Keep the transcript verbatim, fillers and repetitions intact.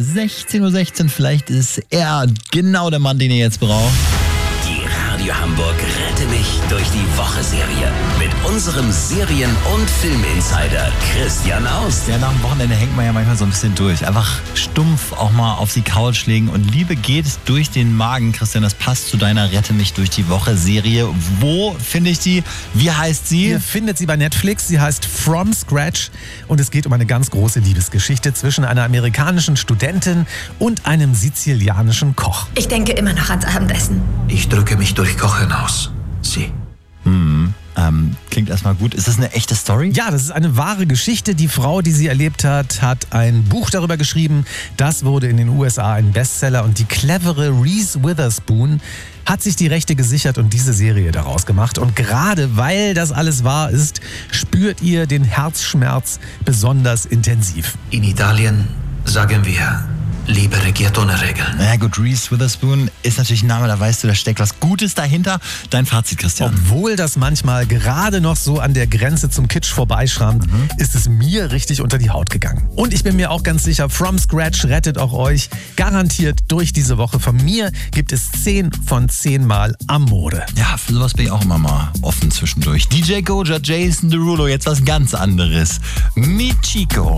sechzehn Uhr sechzehn. Vielleicht ist er genau der Mann, den ihr jetzt braucht. Die Radio Hamburg Rette mich durch die Woche-Serie mit unserem Serien- und Filminsider Christian Aust. Ja, nach dem Wochenende hängt man ja manchmal so ein bisschen durch. Einfach stumpf auch mal auf die Couch legen und Liebe geht durch den Magen. Christian, das passt zu deiner Rette mich durch die Woche-Serie. Wo finde ich die? Wie heißt sie? Ihr findet sie bei Netflix. Sie heißt From Scratch und es geht um eine ganz große Liebesgeschichte zwischen einer amerikanischen Studentin und einem sizilianischen Koch. Ich denke immer noch ans Abendessen. Ich drücke mich durch Kochen aus. Sie. Hm, ähm, klingt erstmal gut. Ist das eine echte Story? Ja, das ist eine wahre Geschichte. Die Frau, die sie erlebt hat, hat ein Buch darüber geschrieben. Das wurde in den U S A ein Bestseller und die clevere Reese Witherspoon hat sich die Rechte gesichert und diese Serie daraus gemacht. Und gerade weil das alles wahr ist, spürt ihr den Herzschmerz besonders intensiv. In Italien sagen wir, Liebe regiert ohne Regeln. Na ja, gut, Reese Witherspoon ist natürlich ein Name, da weißt du, da steckt was Gutes dahinter. Dein Fazit, Christian? Obwohl das manchmal gerade noch so an der Grenze zum Kitsch vorbeischrammt, mhm. ist es mir richtig unter die Haut gegangen. Und ich bin mir auch ganz sicher, From Scratch rettet auch euch garantiert durch diese Woche. Von mir gibt es zehn von zehn Mal Amore. Ja, für sowas bin ich auch immer mal offen zwischendurch. D J Goja, Jason Derulo, jetzt was ganz anderes. Mi Chico.